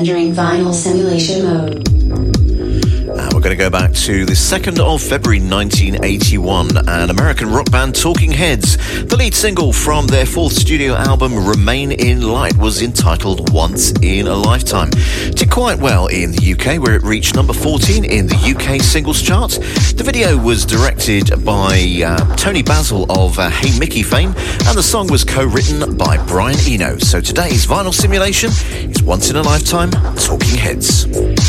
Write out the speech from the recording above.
Entering vinyl simulation mode. We're going to go back to the 2nd of February 1981 and American rock band Talking Heads. The lead single from their 4th studio album Remain in Light was entitled Once in a Lifetime. Did quite well in the UK, where it reached number 14 in the UK singles chart. The video was directed by Tony Basil of Hey Mickey fame, and the song was co-written by Brian Eno. So today's vinyl simulation is Once in a Lifetime, Talking Heads.